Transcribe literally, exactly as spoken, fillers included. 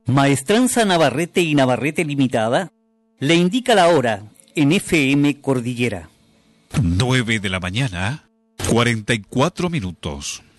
Maestranza Navarrete y Navarrete Limitada le indica la hora en F M Cordillera. nueve de la mañana, cuarenta y cuatro minutos.